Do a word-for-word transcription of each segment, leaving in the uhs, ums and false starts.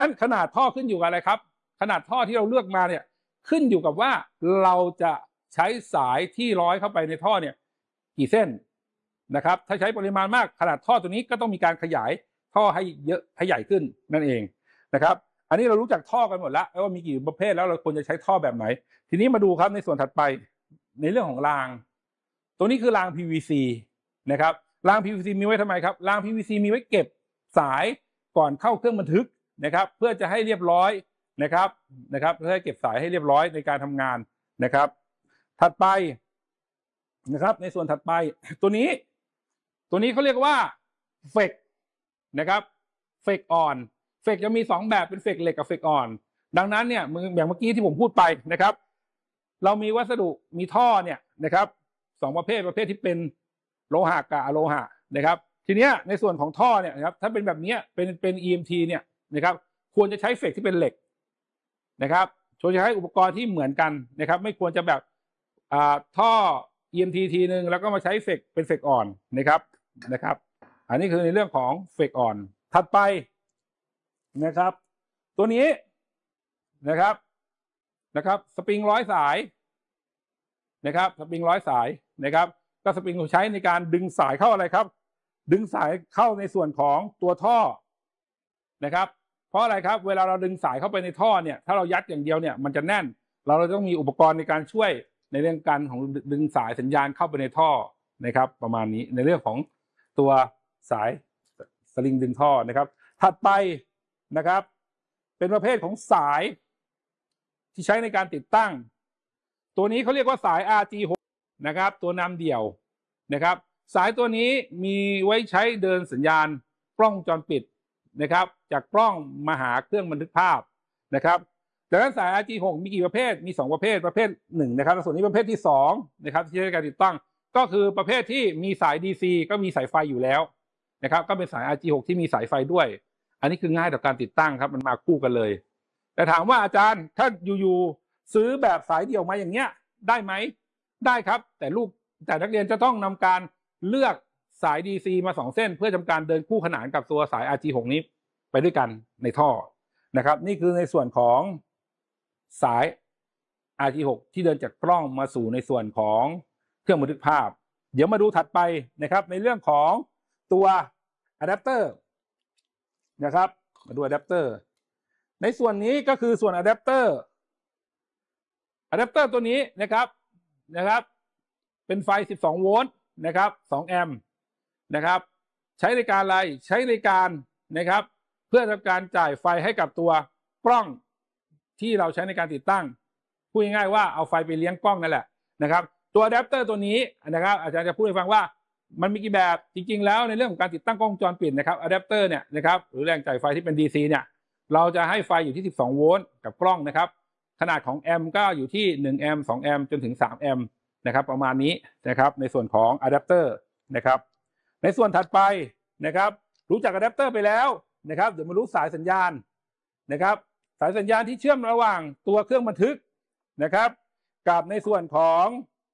อันขนาดท่อขึ้นอยู่กับอะไรครับขนาดท่อที่เราเลือกมาเนี่ยขึ้นอยู่กับว่าเราจะใช้สายที่ร้อยเข้าไปในท่อเนี่ยกี่เส้นนะครับถ้าใช้ปริมาณมากขนาดท่อตัวนี้ก็ต้องมีการขยายท่อให้เยอะให้ใหญ่ขึ้นนั่นเองนะครับอันนี้เรารู้จักท่อกันหมดแล้วว่ามีกี่ประเภทแล้วเราควรจะใช้ท่อแบบไหนทีนี้มาดูครับในส่วนถัดไปในเรื่องของรางตัวนี้คือราง พี วี ซี นะครับราง พี วี ซี มีไว้ทำไมครับราง พี วี ซี มีไว้เก็บสายก่อนเข้าเครื่องบันทึกนะครับเพื่อจะให้เรียบร้อยนะครับนะครับเพื่อให้เก็บสายให้เรียบร้อยในการทำงานนะครับถัดไปนะครับในส่วนถัดไปตัวนี้ตัวนี้เขาเรียกว่าเฟกนะครับเฟกอ่อนเฟกจะมีสองแบบเป็นเฟกเหล็กกับเฟกอ่อนดังนั้นเนี่ยอย่างเมื่อกี้ที่ผมพูดไปนะครับเรามีวัสดุมีท่อเนี่ยนะครับสองประเภทประเภทที่เป็นโลหะกับอะโลหะนะครับทีเนี้ยในส่วนของท่อเนี่ยนะครับถ้าเป็นแบบนี้เป็นเป็น อี เอ็ม ที เนี่ยนะครับควรจะใช้เฟกที่เป็นเหล็กนะครับควรจะใช้อุปกรณ์ที่เหมือนกันนะครับไม่ควรจะแบบอ่าท่อ อี เอ็ม ที ทีนึงแล้วก็มาใช้เฟกเป็นเฟกอ่อนนะครับนะครับอันนี้คือในเรื่องของเฟกอ่อนถัดไปนะครับตัวนี้นะครับนะครับสปริงร้อยสายนะครับสปริงร้อยสายนะครับก็สปริงใช้ในการดึงสายเข้าอะไรครับดึงสายเข้าในส่วนของตัวท่อนะครับเพราะอะไรครับเวลาเราดึงสายเข้าไปในท่อเนี่ยถ้าเรายัดอย่างเดียวเนี่ยมันจะแน่นเราเราต้องมีอุปกรณ์ในการช่วยในเรื่องการของดึงสายสัญญาณเข้าไปในท่อนะครับประมาณนี้ในเรื่องของตัวสายสลิงดึงท่อนะครับถัดไปนะครับเป็นประเภทของสายที่ใช้ในการติดตั้งตัวนี้เขาเรียกว่าสาย อาร์ จี หก นะครับตัวนำเดี่ยวนะครับสายตัวนี้มีไว้ใช้เดินสัญญาณกล้องวงจรปิดนะครับจากกล้องมาหาเครื่องบันทึกภาพนะครับดังนั้นสาย อาร์ จี หก มีกี่ประเภทมีสองประเภทประเภทหนึ่งนะครับส่วนนี้ประเภทที่สองนะครับที่ใช้ในการติดตั้งก็คือประเภทที่มีสาย ดี ซี ก็มีสายไฟอยู่แล้วนะครับก็เป็นสาย อาร์ จี หก ที่มีสายไฟด้วยอันนี้คือง่ายต่อการติดตั้งครับมันมาคู่กันเลยแต่ถามว่าอาจารย์ถ้าอยู่ๆซื้อแบบสายเดี่ยวมาอย่างเงี้ยได้ไหมได้ครับแต่ลูกแต่นักเรียนจะต้องนำการเลือกสาย ดี ซี มาสองเส้นเพื่อทำการเดินคู่ขนานกับตัวสาย อาร์ จี หก นี้ไปด้วยกันในท่อนะครับนี่คือในส่วนของสาย อาร์ จี หก ที่เดินจากกล้องมาสู่ในส่วนของเครื่องบันทึกภาพเดี๋ยวมาดูถัดไปนะครับในเรื่องของตัวอะแดปเตอร์นะครับมาดูอะแดปเตอร์ในส่วนนี้ก็คือส่วนอะแดปเตอร์อะแดปเตอร์ตัวนี้นะครับนะครับเป็นไฟสิบสองโวลต์นะครับสองแอมป์นะครับใช้ในการอะไรใช้ในการนะครับเพื่อทำการจ่ายไฟให้กับตัวกล้องที่เราใช้ในการติดตั้งพูดง่ายๆว่าเอาไฟไปเลี้ยงกล้องนั่นแหละนะครับตัวอะแดปเตอร์ตัวนี้นะครับอาจารย์จะพูดให้ฟังว่ามันมีกี่แบบจริงๆแล้วในเรื่องของการติดตั้งกล้องวงจรปิดนะครับอะแดปเตอร์เนี่ยนะครับหรือแรงจ่ายไฟที่เป็น ดี ซี เนี่ยเราจะให้ไฟอยู่ที่สิบสองโวลต์กับกล้องนะครับขนาดของแอมป์ก็อยู่ที่หนึ่งแอมป์สองแอมป์จนถึงสามแอมป์นะครับประมาณนี้นะครับในส่วนของอะแดปเตอร์นะครับในส่วนถัดไปนะครับรู้จักอะแดปเตอร์ไปแล้วนะครับเดี๋ยวมารู้สายสัญญาณนะครับสายสัญญาณที่เชื่อมระหว่างตัวเครื่องบันทึกนะครับกับในส่วนของ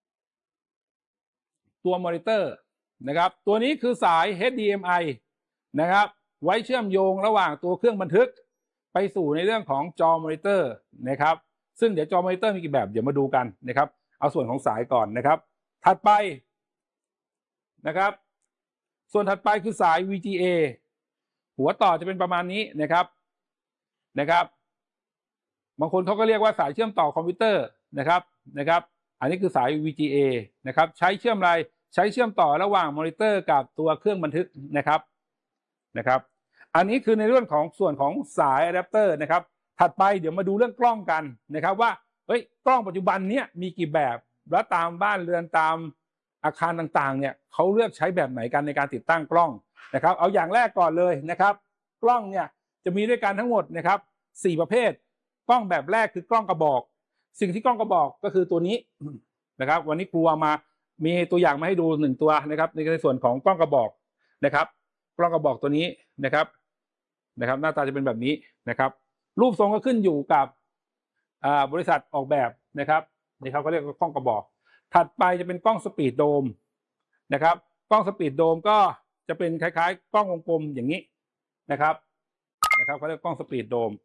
ตัวมอนิเตอร์นะครับตัวนี้คือสาย เอช ดี เอ็ม ไอ นะครับไว้เชื่อมโยงระหว่างตัวเครื่องบันทึกไปสู่ในเรื่องของจอมอนิเตอร์นะครับซึ่งเดี๋ยวจอมอนิเตอร์มีกี่แบบเดี๋ยวมาดูกันนะครับเอาส่วนของสายก่อนนะครับถัดไปนะครับส่วนถัดไปคือสาย วี จี เอ หัวต่อจะเป็นประมาณนี้นะครับนะครับบางคนเขาก็เรียกว่าสายเชื่อมต่อคอมพิวเตอร์นะครับนะครับอันนี้คือสาย วี จี เอ นะครับใช้เชื่อมอะไรใช้เชื่อมต่อระหว่างมอนิเตอร์กับตัวเครื่องบันทึกนะครับนะครับอันนี้คือในเรื่องของส่วนของสายอะแดปเตอร์นะครับถัดไปเดี๋ยวมาดูเรื่องกล้องกันนะครับว่าเฮ้ยกล้องปัจจุบันเนี้ยมีกี่แบบและตามบ้านเรือนตามอาคารต่างๆเนี่ยเขาเลือกใช้แบบไหนกันในการติดตั้งกล้องนะครับเอาอย่างแรกก่อนเลยนะครับกล้องเนี่ยจะมีด้วยกันทั้งหมดนะครับสี่ประเภทกล้องแบบแรกคือกล้องกระบอกสิ่งที่กล้องกระบอกก็คือตัวนี้นะครับวันนี้ครูเอามามีตัวอย่างมาให้ดูหนึ่งตัวนะครับในส่วนของกล้องกระบอกนะครับกล้องกระบอกตัวนี้นะครับนะครับหน้าตาจะเป็นแบบนี้นะครับรูปทรงก็ขึ้นอยู่กับบริษัทออกแบบนะครับนี่เขาก็เรียกว่ากล้องกระบอกถัดไปจะเป็นกล้องสปีดโดมนะครับกล้องสปีดโดมก็จะเป็นคล้ายๆกล้องวงกลมอย่างนี้นะครับนะครับเขาเรียกกล้องสปีดโดม